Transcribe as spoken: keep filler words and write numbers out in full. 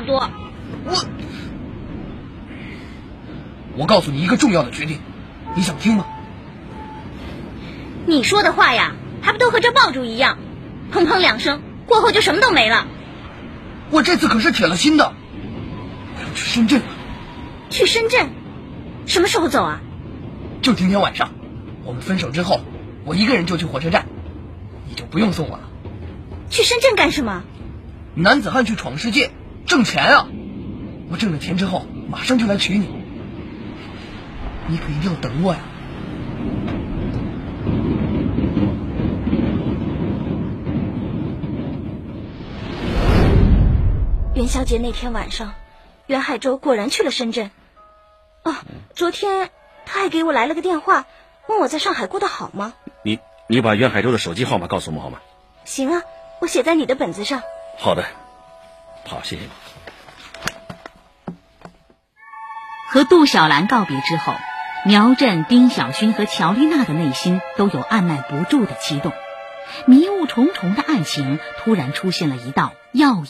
不多。 我，我告诉你一个重要的决定，你想听吗？ 你说的话呀，还不都和这爆竹一样，砰砰两声，过后就什么都没了。 我这次可是铁了心的，我要去深圳了。 去深圳？什么时候走啊？ 就今天晚上，我们分手之后，我一个人就去火车站，你就不用送我了。 去深圳干什么？ 男子汉去闯世界，挣钱啊！我挣了钱之后，马上就来娶你。你可一定要等我呀！ 元宵节那天晚上，袁海洲果然去了深圳。哦，昨天他还给我来了个电话，问我在上海过得好吗？ 你你把袁海洲的手机号码告诉我们好吗？ 行啊，我写在你的本子上。 好的，好，谢谢你。 和杜小兰告别之后，苗振、丁小勋和乔丽娜的内心都有按耐不住的激动。迷雾重重的案情突然出现了一道耀眼